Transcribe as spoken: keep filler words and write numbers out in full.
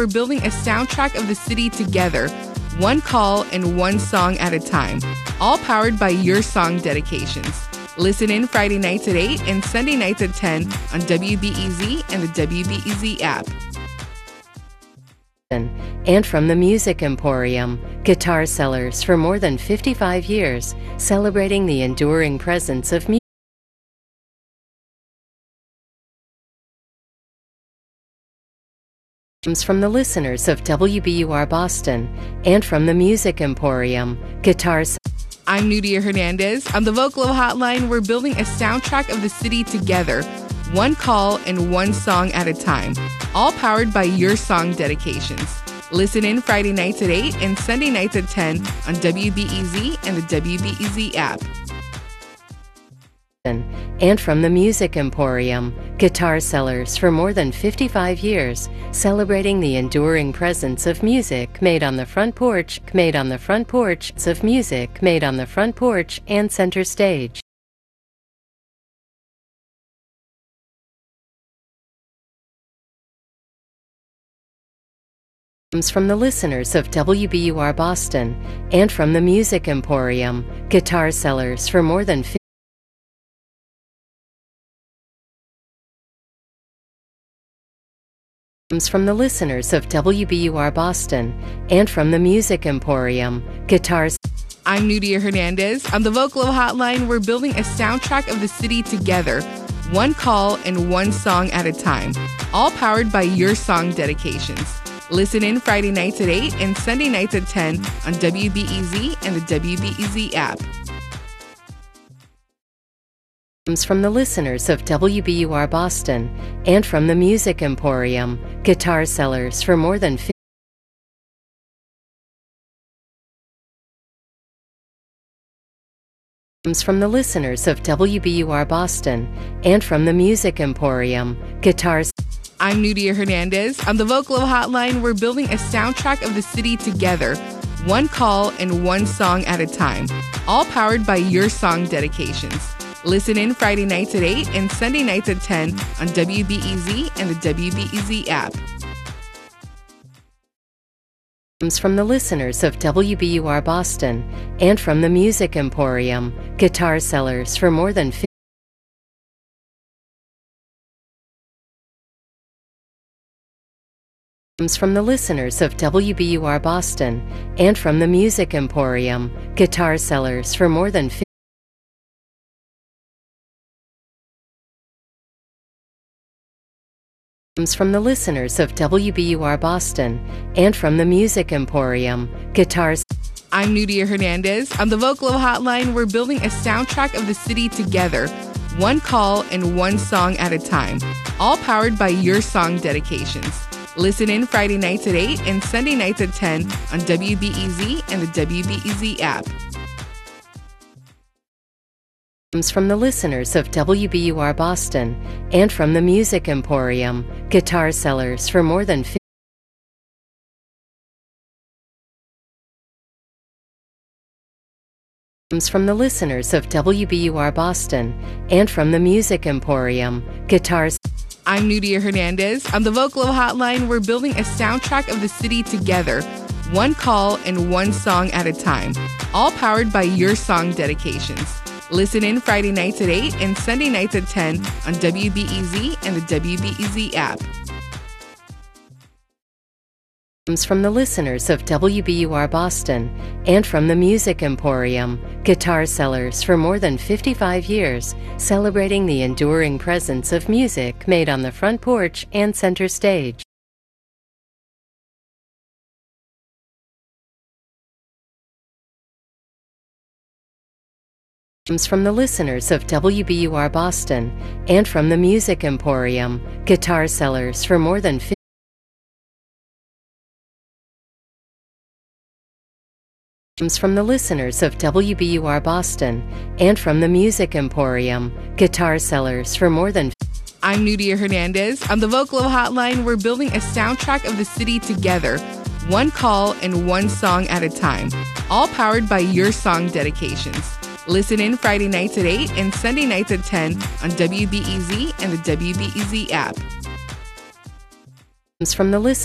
We're building a soundtrack of the city together, one call and one song at a time, all powered by your song dedications. Listen in Friday nights at eight and Sunday nights at ten on W B E Z and the W B E Z app. And from the Music Emporium, guitar sellers for more than fifty-five years, celebrating the enduring presence of music. From the listeners of W B U R Boston, and from the Music Emporium, guitars. I'm Nudia Hernandez. On the Vocalo Hotline, we're building a soundtrack of the city together, one call and one song at a time, all powered by your song dedications. Listen in Friday nights at eight and Sunday nights at ten on W B E Z and the W B E Z app. And from the Music Emporium, guitar sellers for more than fifty-five years, celebrating the enduring presence of music made on the front porch, made on the front porch, of music made on the front porch and center stage. From the listeners of W B U R Boston, and from the Music Emporium, guitar sellers for more than fifty from the listeners of W B U R Boston, and from the Music Emporium, guitars. I'm Nudia Hernandez. On the Vocalo Hotline, we're building a soundtrack of the city together, one call and one song at a time, all powered by your song dedications. Listen in Friday nights at eight and Sunday nights at ten on W B E Z and the W B E Z app. From the listeners of W B U R Boston, and from the Music Emporium, guitar sellers for more than fifty from the listeners of W B U R Boston, and from the Music Emporium, guitars. I'm Nudia Hernandez. On the Vocalo Hotline, we're building a soundtrack of the city together, one call and one song at a time, all powered by your song dedications. Listen in Friday nights at eight and Sunday nights at ten on W B E Z and the W B E Z app. From the listeners of W B U R Boston, and from the Music Emporium, guitar sellers for more than fifty from the listeners of W B U R Boston, and from the Music Emporium, guitar sellers for more than fifty from the listeners of W B U R Boston, and from the Music Emporium, guitars. I'm Nudia Hernandez. On the Vocalo Hotline, we're building a soundtrack of the city together, one call and one song at a time, all powered by your song dedications. Listen in Friday nights at eight and Sunday nights at ten on W B E Z and the W B E Z app. From the listeners of W B U R Boston, and from the Music Emporium, guitar sellers for more than fifty from the listeners of W B U R Boston, and from the Music Emporium, guitars. I'm Nudia Hernandez. On the Vocalo Hotline, we're building a soundtrack of the city together, one call and one song at a time, all powered by your song dedications. Listen in Friday nights at eight and Sunday nights at ten on W B E Z and the W B E Z app. From the listeners of W B U R Boston, and from the Music Emporium, guitar sellers for more than fifty-five years, celebrating the enduring presence of music made on the front porch and center stage. From the listeners of W B U R Boston, and from the Music Emporium, guitar sellers for more than fifty from the listeners of W B U R Boston, and from the Music Emporium, guitar sellers for more than I'm Nudia Hernandez. On the Vocalo Hotline, we're building a soundtrack of the city together, one call and one song at a time, all powered by your song dedications. Listen in Friday nights at eight and Sunday nights at ten on W B E Z and the W B E Z app. from the list